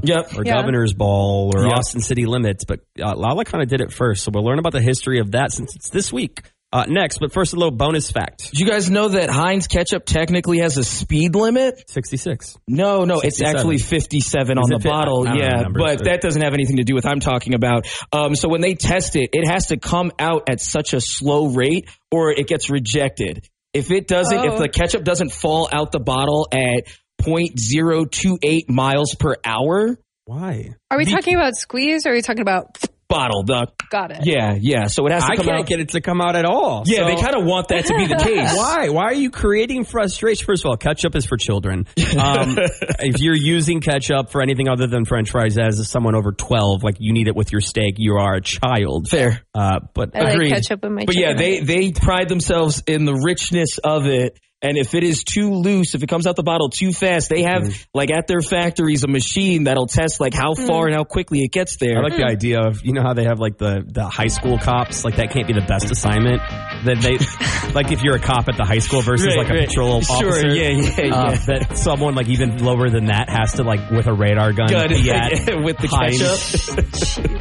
or Governor's Ball or Austin City Limits, but Lala kind of did it first. So we'll learn about the history of that since it's this week. Next, but first, a little bonus fact. Did you guys know that Heinz ketchup technically has a speed limit? 66. No, it's actually 57 on the bottle. Yeah, but that doesn't have anything to do with what I'm talking about. So when they test it, it has to come out at such a slow rate or it gets rejected. If it doesn't, if the ketchup doesn't fall out the bottle at 0.028 miles per hour. Why? Are we talking about squeeze or are we talking about... Bottle, duck. Got it. Yeah. So it has to come out. I can't get it to come out at all. Yeah, they kind of want that to be the case. Why? Why are you creating frustration? First of all, ketchup is for children. If you're using ketchup for anything other than French fries as someone over 12, like you need it with your steak, you are a child. Fair. But I like ketchup in my But chicken. yeah, they pride themselves in the richness of it. And if it is too loose, if it comes out the bottle too fast, they have, like, at their factories, a machine that'll test, like, how far and how quickly it gets there. I like the idea of, you know how they have, like, the high school cops? Like, that can't be the best assignment. That they, like, if you're a cop at the high school versus, like, a patrol officer. Sure, yeah. That someone, like, even lower than that has to, like, with a radar gun be at with the Heinz. ketchup.